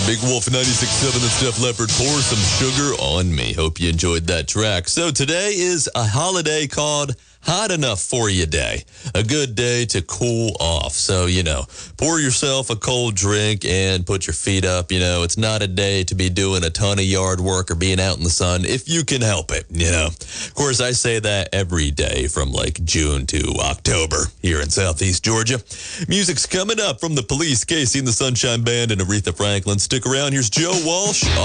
Big Wolf 96.7 and Def Leppard, Pour Some Sugar on Me. Hope you enjoyed that track. So today is a holiday called Hot Enough For You Day. A good day to cool off. So, pour yourself a cold drink and put your feet up. It's not a day to be doing a ton of yard work or being out in the sun if you can help it, Of course, I say that every day from like June to October here in Southeast Georgia. Music's coming up from the Police, Casey and the Sunshine Band, and Aretha Franklin. Stick around. Here's Joe Walsh.